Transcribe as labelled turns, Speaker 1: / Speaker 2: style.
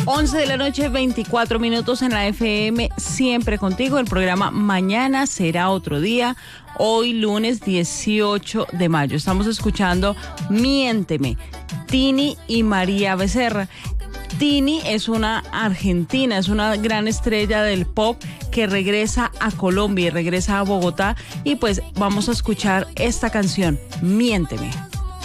Speaker 1: 11 de la noche, 24 minutos en la FM, siempre contigo. El programa Mañana será otro día. Hoy lunes 18 de mayo. Estamos escuchando Miénteme, Tini y María Becerra. Tini es una argentina, es una gran estrella del pop que regresa a Colombia y regresa a Bogotá. Y pues vamos a escuchar esta canción, Miénteme.